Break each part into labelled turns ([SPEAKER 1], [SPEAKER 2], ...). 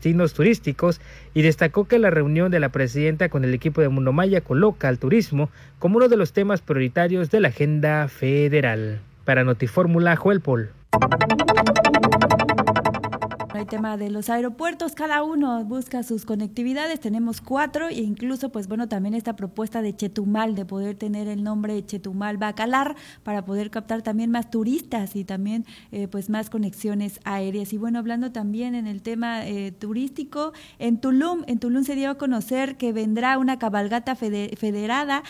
[SPEAKER 1] destinos turísticos y destacó que la reunión de la presidenta con el equipo de Mundo Maya coloca al turismo como uno de los temas prioritarios de la agenda federal. Para Notifórmula, Joel Pol.
[SPEAKER 2] El tema de los aeropuertos, cada uno busca sus conectividades, tenemos 4 e incluso también esta propuesta de Chetumal, de poder tener el nombre Chetumal Bacalar para poder captar también más turistas y también más conexiones aéreas. Y hablando también en el tema turístico, en Tulum se dio a conocer que vendrá una cabalgata federada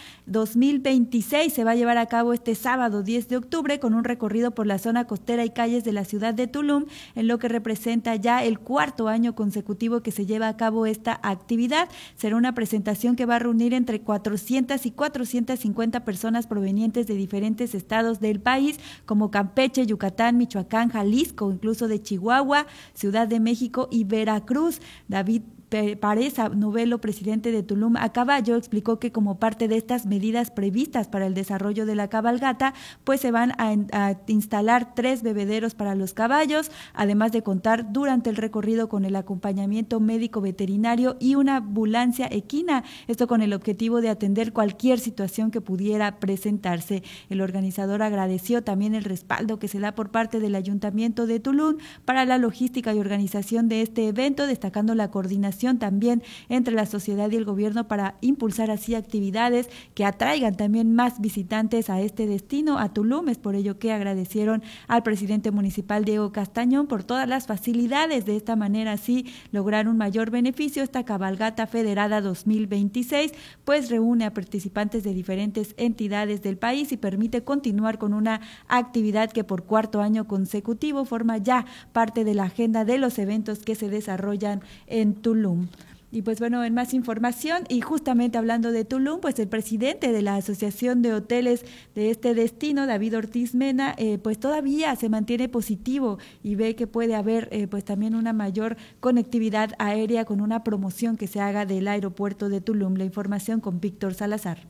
[SPEAKER 2] 2026, se va a llevar a cabo este sábado 10 de octubre con un recorrido por la zona costera y calles de la ciudad de Tulum, en lo que representa ya el 4º año consecutivo que se lleva a cabo esta actividad. Será una presentación que va a reunir entre 400 y 450 personas provenientes de diferentes estados del país, como Campeche, Yucatán, Michoacán, Jalisco, incluso de Chihuahua, Ciudad de México y Veracruz. David Pareza Novelo, presidente de Tulum a Caballo, explicó que como parte de estas medidas previstas para el desarrollo de la cabalgata, se van a instalar 3 bebederos para los caballos, además de contar durante el recorrido con el acompañamiento médico veterinario y una ambulancia equina, esto con el objetivo de atender cualquier situación que pudiera presentarse. El organizador agradeció también el respaldo que se da por parte del Ayuntamiento de Tulum para la logística y organización de este evento, destacando la coordinación también entre la sociedad y el gobierno para impulsar así actividades que atraigan también más visitantes a este destino, a Tulum. Es por ello que agradecieron al presidente municipal Diego Castañón por todas las facilidades. De esta manera así lograr un mayor beneficio. Esta cabalgata federada 2026 reúne a participantes de diferentes entidades del país y permite continuar con una actividad que por 4º año consecutivo forma ya parte de la agenda de los eventos que se desarrollan en Tulum. Y en más información, y justamente hablando de Tulum, el presidente de la Asociación de Hoteles de este destino, David Ortiz Mena, todavía se mantiene positivo y ve que puede haber también una mayor conectividad aérea con una promoción que se haga del aeropuerto de Tulum. La información con Víctor Salazar.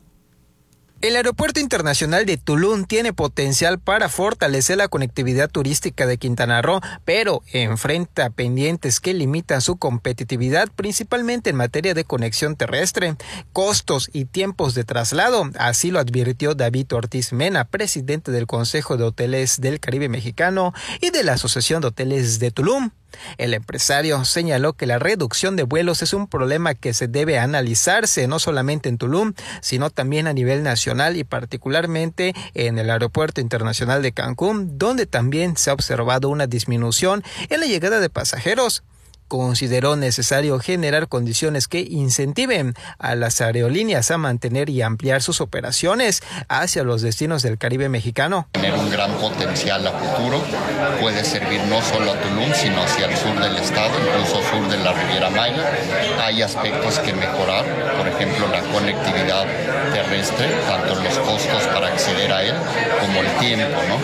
[SPEAKER 3] El Aeropuerto Internacional de Tulum tiene potencial para fortalecer la conectividad turística de Quintana Roo, pero enfrenta pendientes que limitan su competitividad, principalmente en materia de conexión terrestre, costos y tiempos de traslado. Así lo advirtió David Ortiz Mena, presidente del Consejo de Hoteles del Caribe Mexicano y de la Asociación de Hoteles de Tulum. El empresario señaló que la reducción de vuelos es un problema que se debe analizarse no solamente en Tulum, sino también a nivel nacional y particularmente en el Aeropuerto Internacional de Cancún, donde también se ha observado una disminución en la llegada de pasajeros. Consideró necesario generar condiciones que incentiven a las aerolíneas a mantener y ampliar sus operaciones hacia los destinos del Caribe mexicano.
[SPEAKER 4] Tener un gran potencial a futuro, puede servir no solo a Tulum, sino hacia el sur del estado, incluso sur de la Riviera Maya. Hay aspectos que mejorar, por ejemplo, la conectividad terrestre, tanto los costos para acceder a él como el tiempo, ¿no?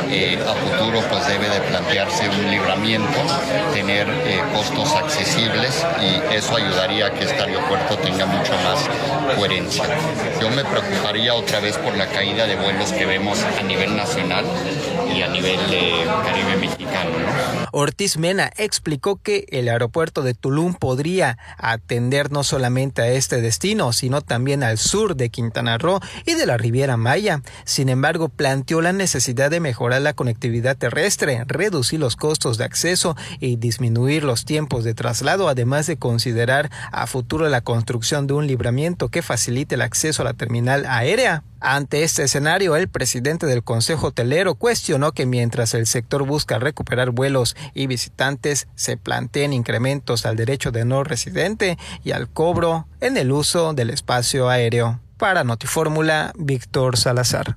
[SPEAKER 4] A futuro debe de plantearse un libramiento, tener costos accesibles y eso ayudaría a que este aeropuerto tenga mucho más coherencia. Yo me preocuparía otra vez por la caída de vuelos que vemos a nivel nacional y a nivel Caribe mexicano, ¿no?
[SPEAKER 3] Ortiz Mena explicó que el aeropuerto de Tulum podría atender no solamente a este destino, sino también al sur de Quintana Roo y de la Riviera Maya. Sin embargo, planteó la necesidad de mejorar la conectividad terrestre, reducir los costos de acceso y disminuir los tiempos de traslado, además de considerar a futuro la construcción de un libramiento que facilite el acceso a la terminal aérea. Ante este escenario, el presidente del Consejo Hotelero cuestionó que mientras el sector busca recuperar vuelos y visitantes, se planteen incrementos al derecho de no residente y al cobro en el uso del espacio aéreo. Para Notifórmula, Víctor Salazar.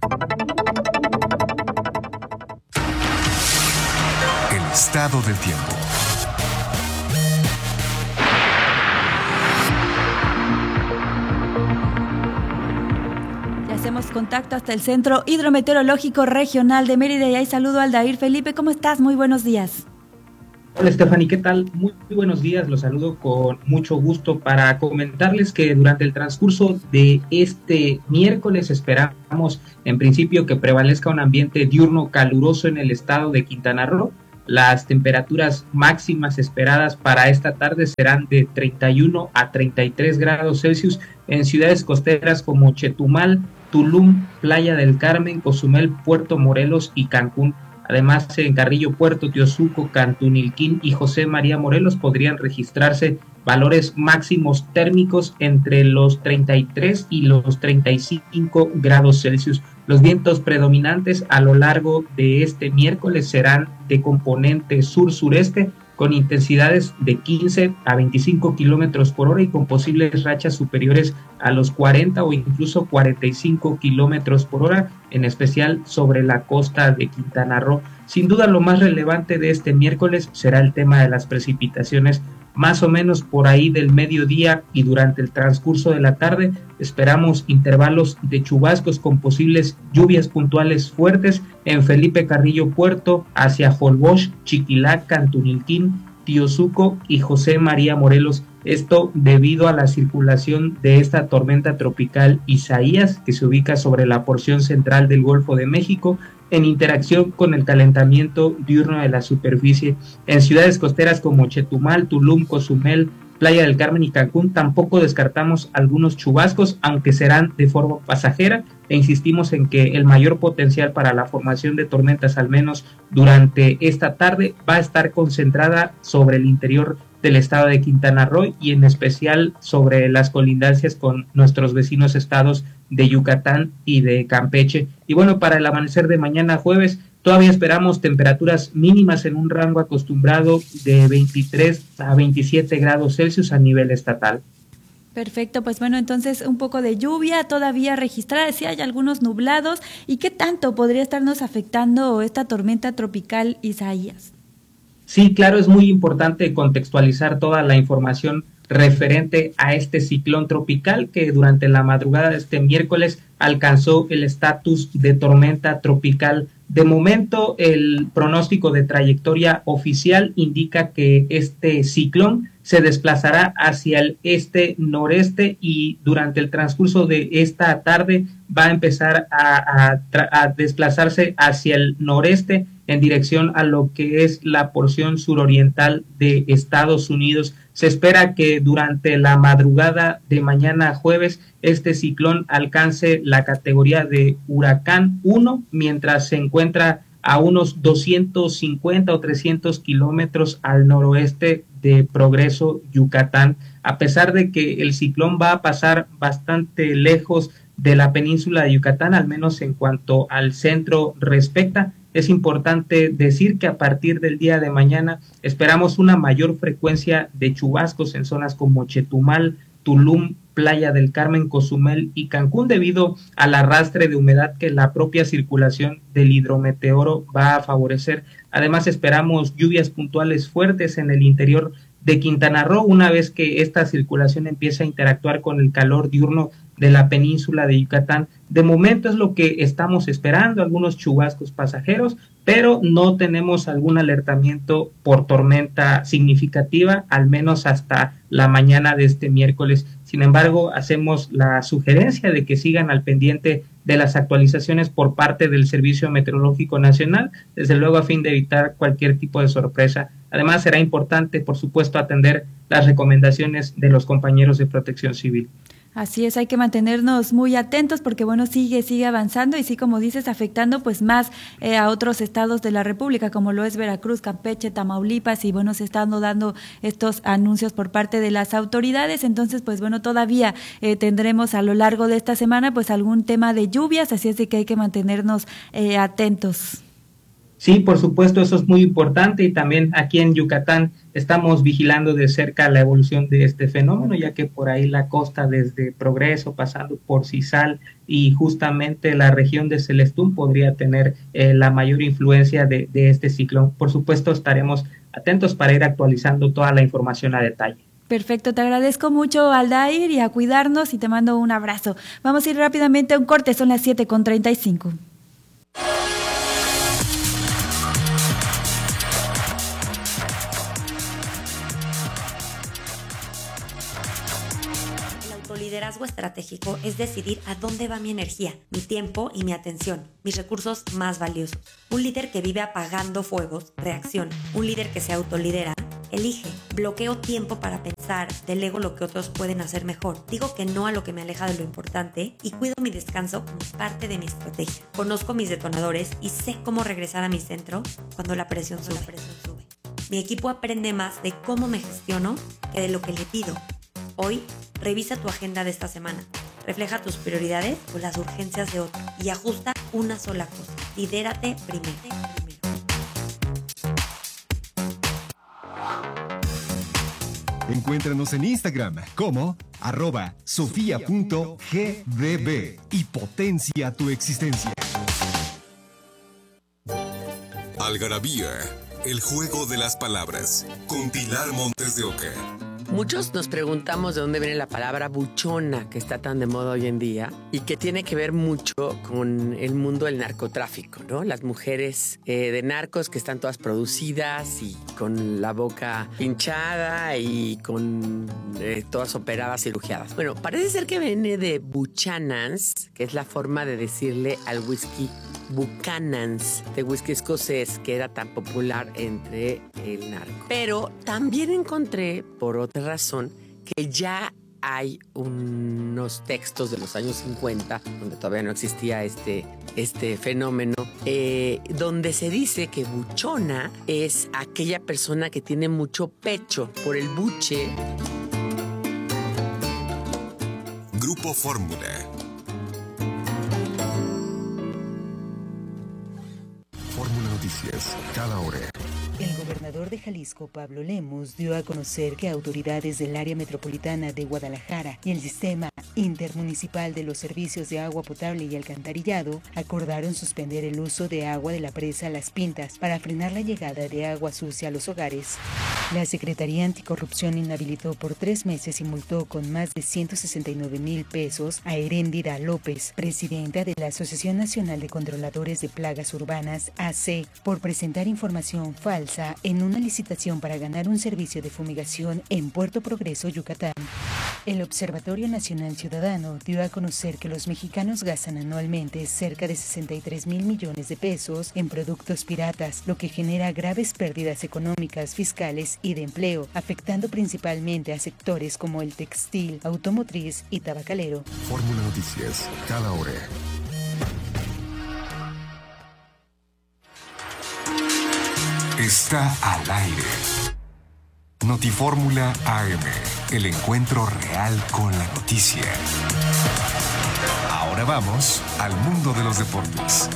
[SPEAKER 5] El estado del tiempo.
[SPEAKER 2] Hacemos contacto hasta el Centro Hidrometeorológico Regional de Mérida y ahí saludo a Aldair Felipe. ¿Cómo estás? Muy buenos días.
[SPEAKER 6] Hola Stephanie, ¿qué tal? Muy buenos días, los saludo con mucho gusto para comentarles que durante el transcurso de este miércoles esperamos en principio que prevalezca un ambiente diurno caluroso en el estado de Quintana Roo, Las temperaturas máximas esperadas para esta tarde serán de 31 a 33 grados Celsius en ciudades costeras como Chetumal, Tulum, Playa del Carmen, Cozumel, Puerto Morelos y Cancún. Además, en Carrillo Puerto, Teosuco, Cantunilquín y José María Morelos podrían registrarse valores máximos térmicos entre los 33 y los 35 grados Celsius. Los vientos predominantes a lo largo de este miércoles serán de componente sur-sureste, con intensidades de 15 a 25 kilómetros por hora y con posibles rachas superiores a los 40 o incluso 45 kilómetros por hora, en especial sobre la costa de Quintana Roo. Sin duda, lo más relevante de este miércoles será el tema de las precipitaciones. Más o menos por ahí del mediodía y durante el transcurso de la tarde esperamos intervalos de chubascos con posibles lluvias puntuales fuertes en Felipe Carrillo Puerto, hacia Holbox, Chiquilac, Cantunilquín, Teosuco y José María Morelos. Esto debido a la circulación de esta tormenta tropical Isaías, que se ubica sobre la porción central del Golfo de México, en interacción con el calentamiento diurno de la superficie. En ciudades costeras como Chetumal, Tulum, Cozumel, Playa del Carmen y Cancún tampoco descartamos algunos chubascos, aunque serán de forma pasajera, e insistimos en que el mayor potencial para la formación de tormentas, al menos durante esta tarde, va a estar concentrada sobre el interior del estado de Quintana Roo y en especial sobre las colindancias con nuestros vecinos estados de Yucatán y de Campeche. Y bueno, para el amanecer de mañana jueves todavía esperamos temperaturas mínimas en un rango acostumbrado de 23 a 27 grados Celsius a nivel estatal.
[SPEAKER 2] Perfecto, pues bueno, entonces un poco de lluvia todavía registrada, sí hay algunos nublados. ¿Y qué tanto podría estarnos afectando esta tormenta tropical Isaías?
[SPEAKER 6] Sí, claro, es muy importante contextualizar toda la información referente a este ciclón tropical que durante la madrugada de este miércoles alcanzó el estatus de tormenta tropical. De momento, el pronóstico de trayectoria oficial indica que este ciclón se desplazará hacia el este-noreste y durante el transcurso de esta tarde va a empezar a desplazarse hacia el noreste en dirección a lo que es la porción suroriental de Estados Unidos. Se espera que durante la madrugada de mañana jueves este ciclón alcance la categoría de huracán 1, mientras se encuentra a unos 250 o 300 kilómetros al noroeste de Progreso, Yucatán. A pesar de que el ciclón va a pasar bastante lejos de la península de Yucatán, al menos en cuanto al centro respecta, es importante decir que a partir del día de mañana esperamos una mayor frecuencia de chubascos en zonas como Chetumal, Tulum, Playa del Carmen, Cozumel y Cancún, debido al arrastre de humedad que la propia circulación del hidrometeoro va a favorecer. Además, esperamos lluvias puntuales fuertes en el interior de Quintana Roo una vez que esta circulación empieza a interactuar con el calor diurno de la península de Yucatán. De momento es lo que estamos esperando, algunos chubascos pasajeros, pero no tenemos algún alertamiento por tormenta significativa, al menos hasta la mañana de este miércoles. Sin embargo, hacemos la sugerencia de que sigan al pendiente de las actualizaciones por parte del Servicio Meteorológico Nacional, desde luego a fin de evitar cualquier tipo de sorpresa. Además, será importante, por supuesto, atender las recomendaciones de los compañeros de Protección Civil.
[SPEAKER 2] Así es, hay que mantenernos muy atentos porque bueno, sigue avanzando y sí, como dices, afectando pues más a otros estados de la República, como lo es Veracruz, Campeche, Tamaulipas, y bueno, se están dando estos anuncios por parte de las autoridades. Entonces, pues bueno, todavía tendremos a lo largo de esta semana pues algún tema de lluvias, así es de que hay que mantenernos atentos.
[SPEAKER 6] Sí, por supuesto, eso es muy importante, y también aquí en Yucatán estamos vigilando de cerca la evolución de este fenómeno, ya que por ahí la costa desde Progreso, pasando por Cizal y justamente la región de Celestún podría tener la mayor influencia de este ciclón. Por supuesto, estaremos atentos para ir actualizando toda la información a detalle.
[SPEAKER 2] Perfecto, te agradezco mucho, Aldair, y a cuidarnos y te mando un abrazo. Vamos a ir rápidamente a un corte, son las 7:35.
[SPEAKER 7] La Autoliderazgo estratégico es decidir a dónde va mi energía, mi tiempo y mi atención, mis recursos más valiosos. Un líder que vive apagando fuegos, reacciona. Un líder que se autolidera, elige. Bloqueo tiempo para pensar, delego lo que otros pueden hacer mejor. Digo que no a lo que me aleja de lo importante y cuido mi descanso como parte de mi estrategia. Conozco mis detonadores y sé cómo regresar a mi centro cuando la presión sube. Mi equipo aprende más de cómo me gestiono que de lo que le pido. Hoy, revisa tu agenda de esta semana. Refleja tus prioridades o las urgencias de otro y ajusta una sola cosa. Lidérate primero.
[SPEAKER 5] Encuéntranos en Instagram como @sofia.gdb y potencia tu existencia.
[SPEAKER 8] Algarabía, el juego de las palabras, con Pilar Montes de Oca.
[SPEAKER 9] Muchos nos preguntamos de dónde viene la palabra buchona, que está tan de moda hoy en día y que tiene que ver mucho con el mundo del narcotráfico, ¿no? Las mujeres de narcos que están todas producidas y con la boca hinchada y con todas operadas, cirugiadas. Bueno, parece ser que viene de Buchanans, que es la forma de decirle al whisky Buchanan's, de whisky escocés, que era tan popular entre el narco. Pero también encontré, por otra razón, que ya hay unos textos de los años 50, donde todavía no existía este fenómeno, donde se dice que buchona es aquella persona que tiene mucho pecho por el buche.
[SPEAKER 8] Grupo Fórmula.
[SPEAKER 5] Fórmula Noticias, cada hora.
[SPEAKER 10] El gobernador de Jalisco, Pablo Lemus, dio a conocer que autoridades del área metropolitana de Guadalajara y el Sistema Intermunicipal de los Servicios de Agua Potable y Alcantarillado acordaron suspender el uso de agua de la presa Las Pintas para frenar la llegada de agua sucia a los hogares. La Secretaría Anticorrupción inhabilitó por 3 meses y multó con más de 169,000 pesos a Heréndira López, presidenta de la Asociación Nacional de Controladores de Plagas Urbanas, AC, por presentar información falsa en una licitación para ganar un servicio de fumigación en Puerto Progreso, Yucatán. El Observatorio Nacional Ciudadano dio a conocer que los mexicanos gastan anualmente cerca de 63,000 millones de pesos en productos piratas, lo que genera graves pérdidas económicas, fiscales y de empleo, afectando principalmente a sectores como el textil, automotriz y tabacalero.
[SPEAKER 5] Fórmula Noticias, cada hora. Está al aire. Notifórmula AM, el encuentro real con la noticia. Ahora vamos al mundo de los deportes.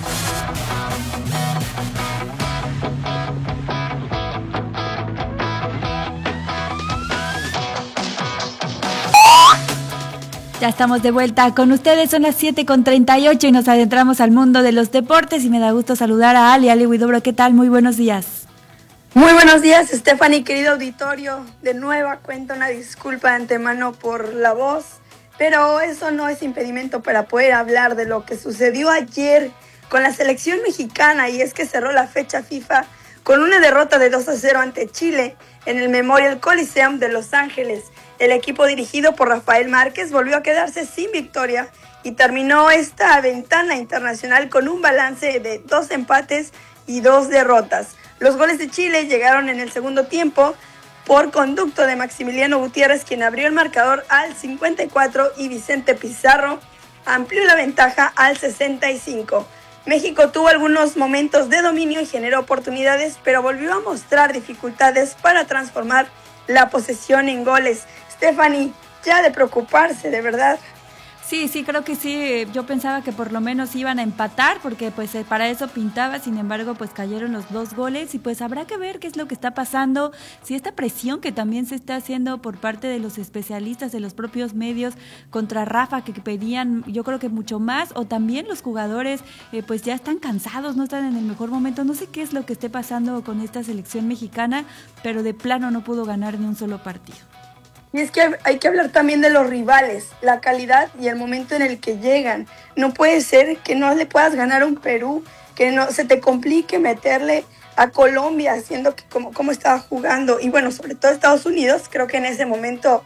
[SPEAKER 2] Ya estamos de vuelta con ustedes, son las 7:38 y nos adentramos al mundo de los deportes y me da gusto saludar a Ali Huidobro. ¿Qué tal? Muy buenos días.
[SPEAKER 11] Muy buenos días, Stephanie, querido auditorio. De nueva cuenta una disculpa de antemano por la voz, pero eso no es impedimento para poder hablar de lo que sucedió ayer con la selección mexicana, y es que cerró la fecha FIFA con una derrota de 2-0 ante Chile en el Memorial Coliseum de Los Ángeles. El equipo dirigido por Rafael Márquez volvió a quedarse sin victoria y terminó esta ventana internacional con un balance de 2 empates y 2 derrotas. Los goles de Chile llegaron en el segundo tiempo por conducto de Maximiliano Gutiérrez, quien abrió el marcador al 54, y Vicente Pizarro amplió la ventaja al 65. México tuvo algunos momentos de dominio y generó oportunidades, pero volvió a mostrar dificultades para transformar la posesión en goles. Stephanie, ya de preocuparse, de verdad.
[SPEAKER 2] Sí, creo que sí. Yo pensaba que por lo menos iban a empatar porque pues para eso pintaba, sin embargo pues cayeron los 2 goles y pues habrá que ver qué es lo que está pasando, si esta presión que también se está haciendo por parte de los especialistas, de los propios medios contra Rafa, que pedían yo creo que mucho más, o también los jugadores pues ya están cansados, no están en el mejor momento. No sé qué es lo que esté pasando con esta selección mexicana, pero de plano no pudo ganar ni un solo partido.
[SPEAKER 11] Y es que hay que hablar también de los rivales, la calidad y el momento en el que llegan. No puede ser que no le puedas ganar a un Perú, que no se te complique meterle a Colombia, siendo que como estaba jugando. Y bueno, sobre todo Estados Unidos, creo que en ese momento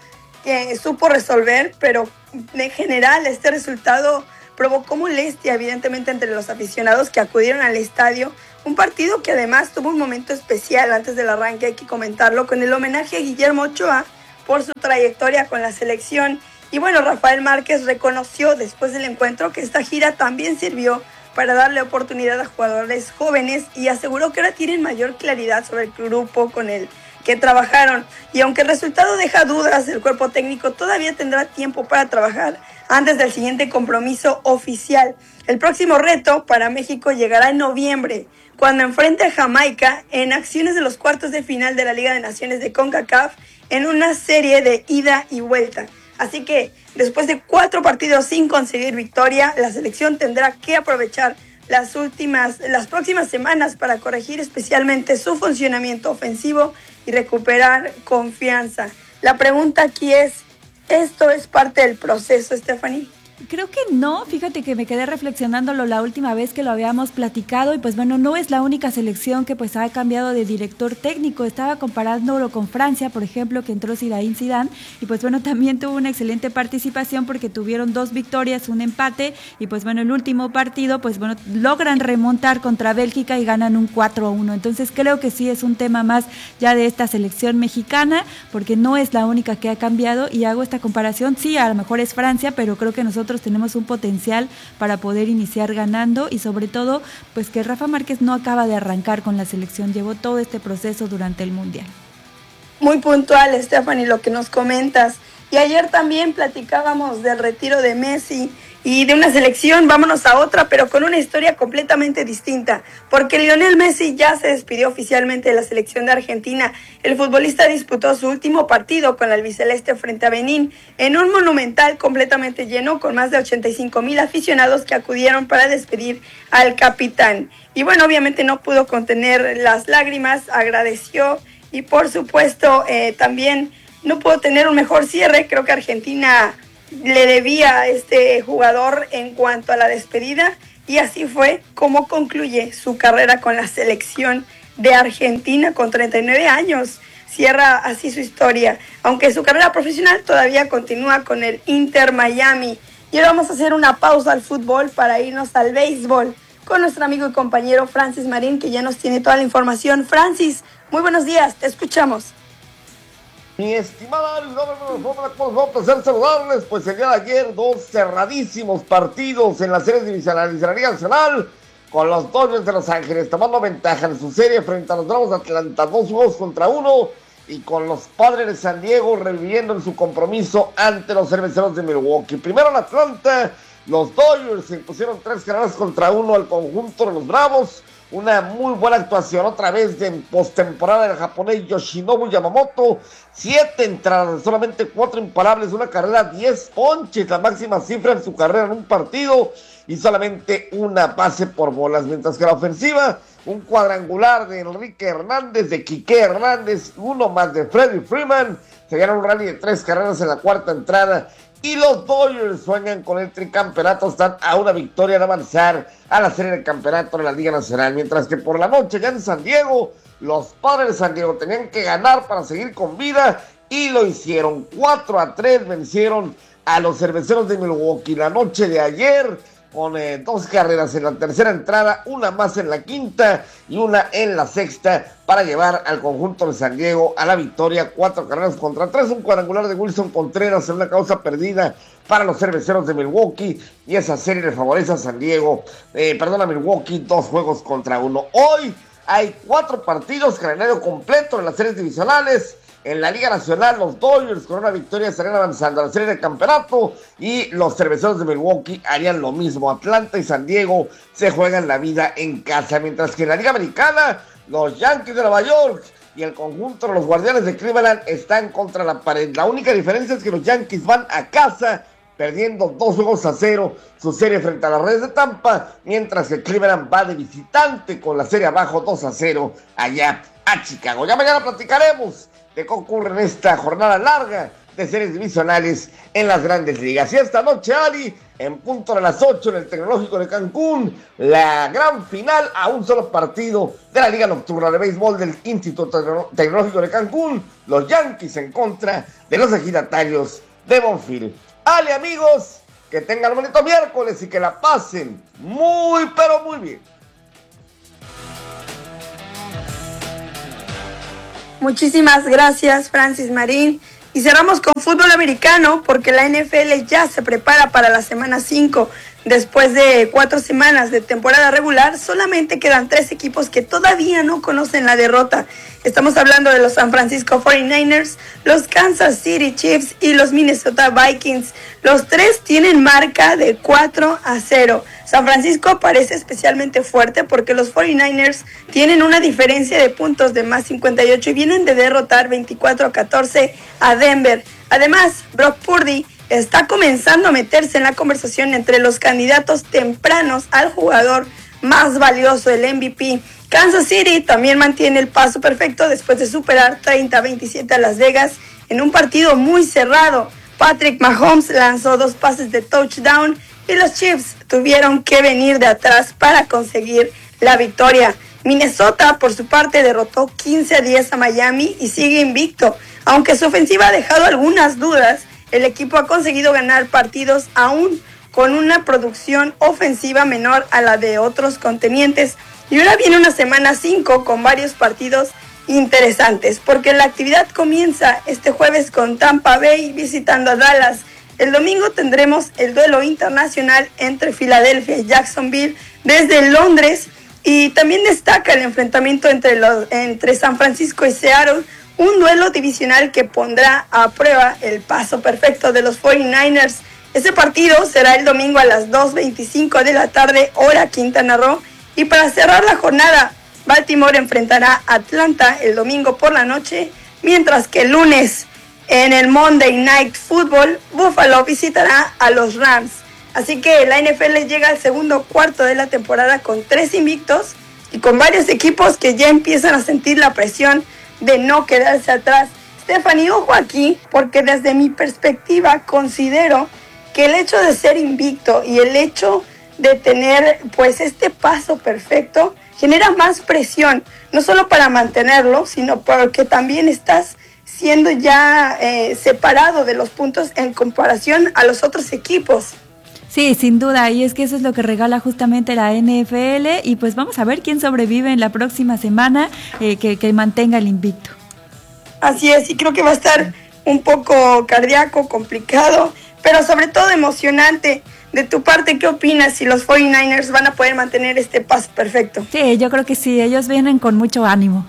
[SPEAKER 11] supo resolver, pero en general este resultado provocó molestia evidentemente entre los aficionados que acudieron al estadio. Un partido que además tuvo un momento especial antes del arranque, hay que comentarlo, con el homenaje a Guillermo Ochoa por su trayectoria con la selección. Y bueno, Rafael Márquez reconoció después del encuentro que esta gira también sirvió para darle oportunidad a jugadores jóvenes y aseguró que ahora tienen mayor claridad sobre el grupo con el que trabajaron. Y aunque el resultado deja dudas, el cuerpo técnico todavía tendrá tiempo para trabajar antes del siguiente compromiso oficial. El próximo reto para México llegará en noviembre, cuando enfrente a Jamaica en acciones de los cuartos de final de la Liga de Naciones de CONCACAF en una serie de ida y vuelta. Así que después de 4 partidos sin conseguir victoria, la selección tendrá que aprovechar las próximas semanas para corregir especialmente su funcionamiento ofensivo y recuperar confianza. La pregunta aquí es, ¿esto es parte del proceso, Stephanie?
[SPEAKER 2] Creo que no, fíjate que me quedé reflexionándolo la última vez que lo habíamos platicado y pues bueno, no es la única selección que pues ha cambiado de director técnico. Estaba comparándolo con Francia, por ejemplo, que entró Zinedine Zidane y pues bueno, también tuvo una excelente participación porque tuvieron 2 victorias, un empate y pues bueno, el último partido pues bueno, logran remontar contra Bélgica y ganan un 4-1. Entonces creo que sí es un tema más ya de esta selección mexicana porque no es la única que ha cambiado y hago esta comparación, sí, a lo mejor es Francia, pero creo que nosotros tenemos un potencial para poder iniciar ganando y sobre todo pues que Rafa Márquez no acaba de arrancar con la selección, llevó todo este proceso durante el Mundial.
[SPEAKER 11] Muy puntual, Stephanie, lo que nos comentas. Y ayer también platicábamos del retiro de Messi y de una selección, vámonos a otra, pero con una historia completamente distinta, porque Lionel Messi ya se despidió oficialmente de la selección de Argentina. El futbolista disputó su último partido con la albiceleste frente a Benín en un monumental completamente lleno con más de 85,000 aficionados que acudieron para despedir al capitán. Y bueno, obviamente no pudo contener las lágrimas, agradeció y por supuesto también no pudo tener un mejor cierre. Creo que Argentina le debía a este jugador en cuanto a la despedida y así fue como concluye su carrera con la selección de Argentina con 39 años. Cierra así su historia, aunque su carrera profesional todavía continúa con el Inter Miami. Y ahora vamos a hacer una pausa al fútbol para irnos al béisbol con nuestro amigo y compañero Francis Marín, que ya nos tiene toda la información. Francis, muy buenos días, te escuchamos.
[SPEAKER 12] Mi estimada un placer saludarles, pues el día de ayer 2 cerradísimos partidos en las series divisionales de la Liga Nacional, con los Dodgers de Los Ángeles tomando ventaja en su serie frente a los Bravos de Atlanta, 2-1, y con los Padres de San Diego reviviendo en su compromiso ante los Cerveceros de Milwaukee. Primero en Atlanta, los Dodgers se impusieron 3-1 al conjunto de los Bravos. Una muy buena actuación otra vez de postemporada del japonés Yoshinobu Yamamoto. 7 entradas, solamente 4 imparables, una carrera, 10 ponches, la máxima cifra en su carrera en un partido, y solamente una base por bolas. Mientras que la ofensiva, un cuadrangular de Enrique Hernández, de Quique Hernández, uno más de Freddie Freeman. Se ganaron un rally de 3 carreras en la cuarta entrada. Y los Dodgers sueñan con el tricampeonato, están a una victoria de avanzar a la serie de campeonato de la Liga Nacional. Mientras que por la noche ya en San Diego, los Padres de San Diego tenían que ganar para seguir con vida y lo hicieron. 4-3 vencieron a los Cerveceros de Milwaukee la noche de ayer, con 2 carreras en la tercera entrada, una más en la quinta y una en la sexta, para llevar al conjunto de San Diego a la victoria. 4 carreras contra 3, un cuadrangular de Wilson Contreras en una causa perdida para los Cerveceros de Milwaukee, y esa serie le favorece a San Diego, a Milwaukee, 2-1. Hoy hay 4 partidos, calendario completo en las series divisionales. En la Liga Nacional, los Dodgers con una victoria estarían avanzando a la serie de campeonato y los Cerveceros de Milwaukee harían lo mismo. Atlanta y San Diego se juegan la vida en casa, mientras que en la Liga Americana, los Yankees de Nueva York y el conjunto de los Guardianes de Cleveland están contra la pared. La única diferencia es que los Yankees van a casa, perdiendo 2-0 su serie frente a las Reyes de Tampa, mientras que Cleveland va de visitante con la serie abajo 2-0 allá a Chicago. Ya mañana platicaremos de qué ocurre en esta jornada larga de series divisionales en las grandes ligas. Y esta noche, Ali, en punto de las 8 en el Tecnológico de Cancún, la gran final a un solo partido de la Liga Nocturna de Béisbol del Instituto Tecnológico de Cancún, los Yankees en contra de los Ejidatarios de Bonfil. Ali, amigos, que tengan un bonito miércoles y que la pasen muy, pero muy bien.
[SPEAKER 11] Muchísimas gracias, Francis Marín. Y cerramos con fútbol americano porque la NFL ya se prepara para la semana 5. Después de 4 semanas de temporada regular, solamente quedan 3 equipos que todavía no conocen la derrota. Estamos hablando de los San Francisco 49ers, los Kansas City Chiefs y los Minnesota Vikings. Los 3 tienen marca de 4-0. San Francisco parece especialmente fuerte porque los 49ers tienen una diferencia de puntos de más 58 y vienen de derrotar 24-14 a Denver. Además, Brock Purdy está comenzando a meterse en la conversación entre los candidatos tempranos al jugador más valioso, el MVP. Kansas City también mantiene el paso perfecto después de superar 30-27 a Las Vegas en un partido muy cerrado. Patrick Mahomes lanzó 2 pases de touchdown y los Chiefs tuvieron que venir de atrás para conseguir la victoria. Minnesota, por su parte, derrotó 15-10 a Miami y sigue invicto. Aunque su ofensiva ha dejado algunas dudas, el equipo ha conseguido ganar partidos aún con una producción ofensiva menor a la de otros contendientes. Y ahora viene una semana 5 con varios partidos interesantes, porque la actividad comienza este jueves con Tampa Bay visitando a Dallas. El domingo tendremos el duelo internacional entre Filadelfia y Jacksonville desde Londres, y también destaca el enfrentamiento entre San Francisco y Seattle, un duelo divisional que pondrá a prueba el paso perfecto de los 49ers. Ese partido será el domingo a las 2:25 de la tarde, hora Quintana Roo. Y para cerrar la jornada, Baltimore enfrentará a Atlanta el domingo por la noche, mientras que el lunes en el Monday Night Football, Buffalo visitará a los Rams. Así que la NFL llega al segundo cuarto de la temporada con 3 invictos y con varios equipos que ya empiezan a sentir la presión de no quedarse atrás. Stephanie, ojo aquí, porque desde mi perspectiva considero que el hecho de ser invicto y el hecho de tener pues este paso perfecto genera más presión, no solo para mantenerlo, sino porque también estás siendo ya separado de los puntos en comparación a los otros equipos.
[SPEAKER 2] Sí, sin duda, y es que eso es lo que regala justamente la NFL, y pues vamos a ver quién sobrevive en la próxima semana, que mantenga el invicto.
[SPEAKER 11] Así es, y creo que va a estar un poco cardíaco, complicado, pero sobre todo emocionante. De tu parte, ¿qué opinas si los 49ers van a poder mantener este paso perfecto?
[SPEAKER 2] Sí, yo creo que sí, ellos vienen con mucho ánimo.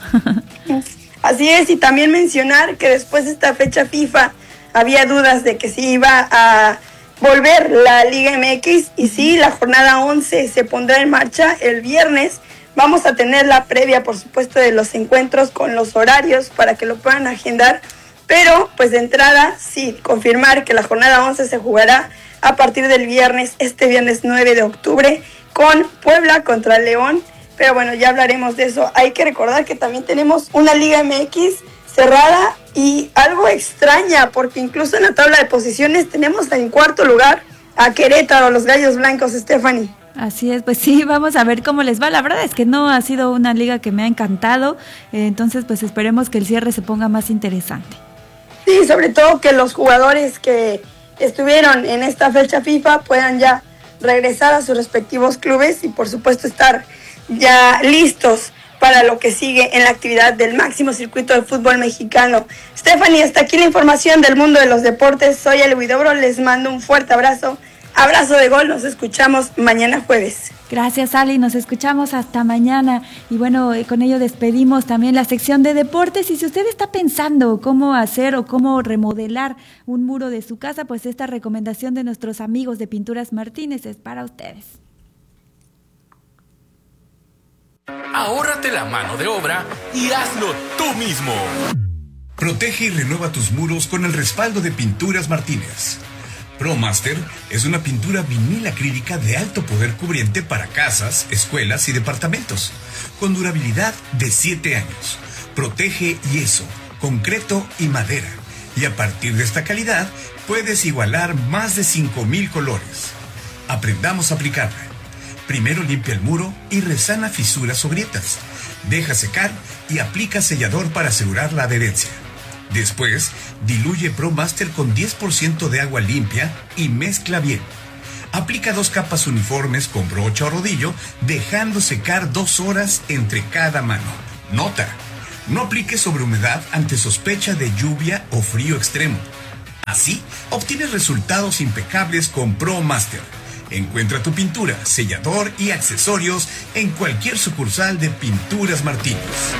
[SPEAKER 11] Así es, y también mencionar que después de esta fecha FIFA había dudas de que si iba a volver la Liga MX, y sí, la jornada 11 se pondrá en marcha el viernes. Vamos a tener la previa, por supuesto, de los encuentros con los horarios para que lo puedan agendar, pero pues de entrada sí, confirmar que la jornada 11 se jugará a partir del viernes, este viernes 9 de octubre, con Puebla contra León. Pero bueno, ya hablaremos de eso. Hay que recordar que también tenemos una Liga MX cerrada y algo extraña, porque incluso en la tabla de posiciones tenemos en cuarto lugar a Querétaro, los Gallos Blancos, Stephanie.
[SPEAKER 2] Así es, pues sí, vamos a ver cómo les va. La verdad es que no ha sido una liga que me ha encantado, entonces pues esperemos que el cierre se ponga más interesante.
[SPEAKER 11] Sí, sobre todo que los jugadores que estuvieron en esta fecha FIFA puedan ya regresar a sus respectivos clubes y por supuesto estar ya listos para lo que sigue en la actividad del máximo circuito de fútbol mexicano. Stephanie, hasta aquí la información del mundo de los deportes. Soy El Huidobro, les mando un fuerte abrazo. Abrazo de gol, nos escuchamos mañana jueves.
[SPEAKER 2] Gracias, Ali, nos escuchamos hasta mañana. Y bueno, con ello despedimos también la sección de deportes. Y si usted está pensando cómo hacer o cómo remodelar un muro de su casa, pues esta recomendación de nuestros amigos de Pinturas Martínez es para ustedes.
[SPEAKER 13] Ahórrate la mano de obra y hazlo tú mismo.
[SPEAKER 14] Protege y renueva tus muros con el respaldo de Pinturas Martínez. ProMaster es una pintura vinil acrílica de alto poder cubriente para casas, escuelas y departamentos, con durabilidad de 7 años. Protege yeso, concreto y madera. Y a partir de esta calidad, puedes igualar más de 5,000 colores. Aprendamos a aplicarla. Primero limpia el muro y resana fisuras o grietas. Deja secar y aplica sellador para asegurar la adherencia. Después, diluye ProMaster con 10% de agua limpia y mezcla bien. Aplica 2 capas uniformes con brocha o rodillo, dejando secar 2 horas entre cada mano. Nota: no apliques sobre humedad ante sospecha de lluvia o frío extremo. Así, obtienes resultados impecables con ProMaster. Encuentra tu pintura, sellador y accesorios en cualquier sucursal de Pinturas Martínez.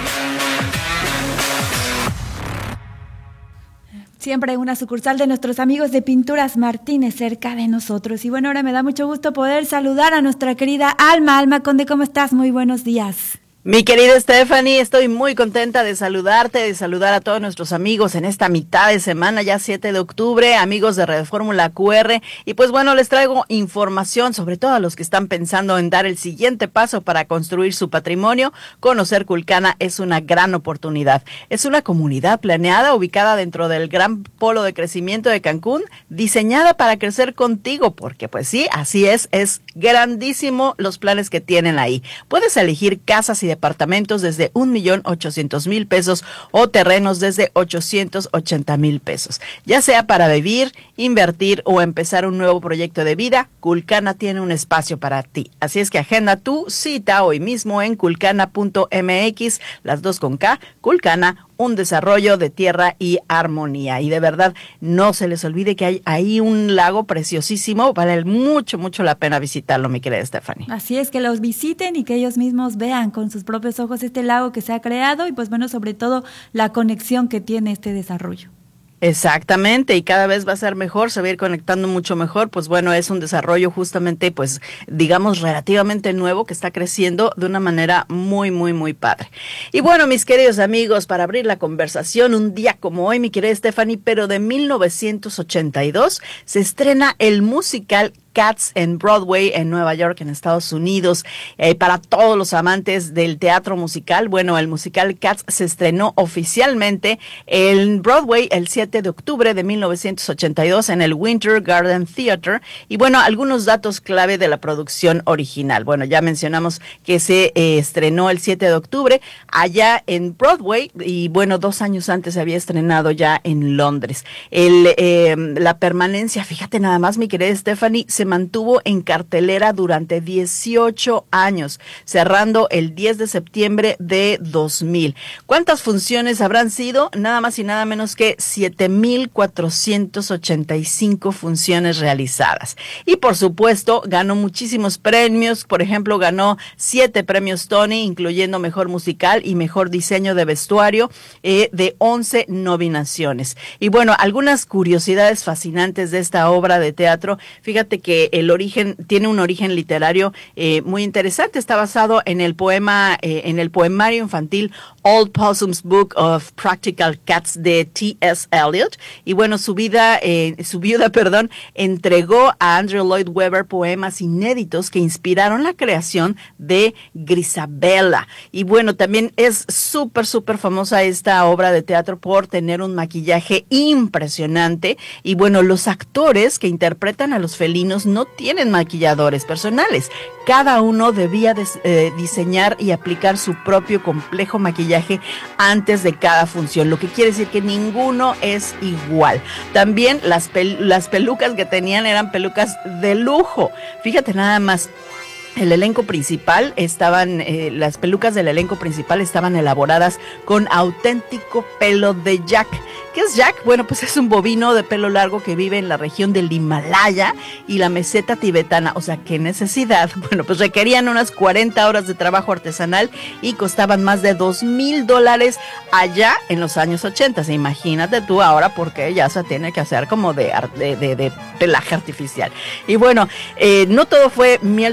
[SPEAKER 2] Siempre una sucursal de nuestros amigos de Pinturas Martínez cerca de nosotros. Y bueno, ahora me da mucho gusto poder saludar a nuestra querida Alma. Alma Conde, ¿cómo estás? Muy buenos días.
[SPEAKER 15] Mi querida Stephanie, estoy muy contenta de saludarte, de saludar a todos nuestros amigos en esta mitad de semana, ya 7 de octubre, amigos de Red Fórmula QR. Y pues bueno, les traigo información sobre todo a los que están pensando en dar el siguiente paso para construir su patrimonio. Conocer Culcana es una gran oportunidad. Es una comunidad planeada, ubicada dentro del gran polo de crecimiento de Cancún, diseñada para crecer contigo, porque pues sí, así es grandísimo los planes que tienen ahí. Puedes elegir casas y departamentos desde 1,800,000 pesos o terrenos desde 880,000 pesos. Ya sea para vivir, invertir o empezar un nuevo proyecto de vida, Culcana tiene un espacio para ti. Así es que agenda tu cita hoy mismo en culcana.mx, las 2 con K, Culcana, un desarrollo de tierra y armonía. Y de verdad, no se les olvide que hay ahí un lago preciosísimo, vale mucho, mucho la pena visitarlo, mi querida Stephanie.
[SPEAKER 2] Así es, que los visiten y que ellos mismos vean con sus propios ojos este lago que se ha creado y pues bueno, sobre todo la conexión que tiene este desarrollo.
[SPEAKER 15] Exactamente, y cada vez va a ser mejor, se va a ir conectando mucho mejor. Pues bueno, es un desarrollo justamente, pues digamos, relativamente nuevo, que está creciendo de una manera muy, muy, muy padre. Y bueno, mis queridos amigos, para abrir la conversación, un día como hoy, mi querida Stephanie, pero de 1982, se estrena el musical Cats en Broadway en Nueva York, en Estados Unidos. Para todos los amantes del teatro musical, bueno, el musical Cats se estrenó oficialmente en Broadway el 7 de octubre de 1982 en el Winter Garden Theater. Y bueno, algunos datos clave de la producción original. Bueno, ya mencionamos que se estrenó el 7 de octubre allá en Broadway y bueno, 2 años antes se había estrenado ya en Londres. La permanencia, fíjate nada más, mi querida Stephanie, se mantuvo en cartelera durante 18 años, cerrando el 10 de septiembre de 2000. ¿Cuántas funciones habrán sido? Nada más y nada menos que 7,485 funciones realizadas. Y por supuesto, ganó muchísimos premios. Por ejemplo, ganó 7 premios Tony, incluyendo Mejor Musical y Mejor Diseño de Vestuario, de 11 nominaciones. Y bueno, algunas curiosidades fascinantes de esta obra de teatro. Fíjate que el origen tiene un origen literario muy interesante. Está basado en el poemario infantil Old Possum's Book of Practical Cats de T.S. Eliot. Y bueno, su viuda, entregó a Andrew Lloyd Webber poemas inéditos que inspiraron la creación de Grisabella. Y bueno, también es súper famosa esta obra de teatro por tener un maquillaje impresionante. Y bueno, los actores que interpretan a los felinos no tienen maquilladores personales. Cada uno debía diseñar y aplicar su propio complejo maquillaje antes de cada función, lo que quiere decir que ninguno es igual. También las pelucas que tenían eran pelucas de lujo. Fíjate nada más. El elenco principal las pelucas del elenco principal estaban elaboradas con auténtico pelo de Jack. ¿Qué es Jack? Bueno, pues es un bovino de pelo largo que vive en la región del Himalaya y la meseta tibetana. O sea, ¿qué necesidad? Bueno, pues requerían unas 40 horas de trabajo artesanal y costaban más de $2,000 allá en los años 80. Imagínate tú ahora, porque ya se tiene que hacer como de pelaje artificial. Y bueno, no todo fue miel sobre hojuelas.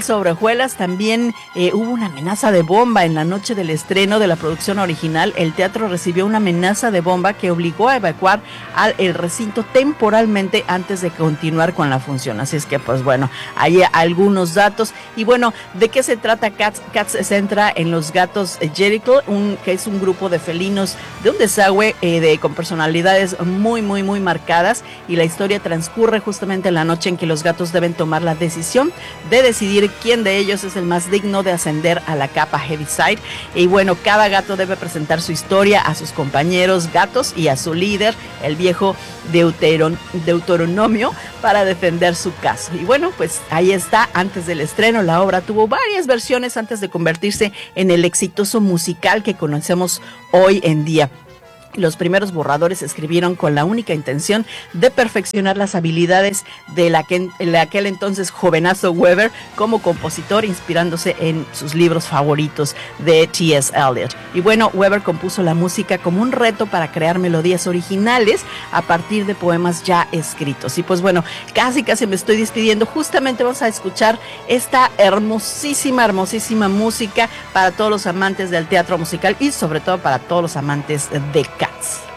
[SPEAKER 15] escuelas. También hubo una amenaza de bomba en la noche del estreno de la producción original. El teatro recibió una amenaza de bomba que obligó a evacuar el recinto temporalmente antes de continuar con la función. Así es que, pues bueno, hay algunos datos. Y bueno, ¿de qué se trata Cats? Cats se centra en los gatos Jericho, que es un grupo de felinos de un desagüe con personalidades muy marcadas, y la historia transcurre justamente en la noche en que los gatos deben tomar la decisión de decidir quién de ellos es el más digno de ascender a la capa Heaviside. Y bueno, cada gato debe presentar su historia a sus compañeros gatos y a su líder, el viejo Deuteronomio, para defender su caso. Y bueno, pues ahí está. Antes del estreno, la obra tuvo varias versiones antes de convertirse en el exitoso musical que conocemos hoy en día. Los primeros borradores se escribieron con la única intención de perfeccionar las habilidades de aquel entonces jovenazo Weber como compositor, inspirándose en sus libros favoritos de T.S. Eliot. Y bueno, Weber compuso la música como un reto para crear melodías originales a partir de poemas ya escritos. Y pues bueno, casi me estoy despidiendo. Justamente vamos a escuchar esta hermosísima música para todos los amantes del teatro musical y sobre todo para todos los amantes de Cats.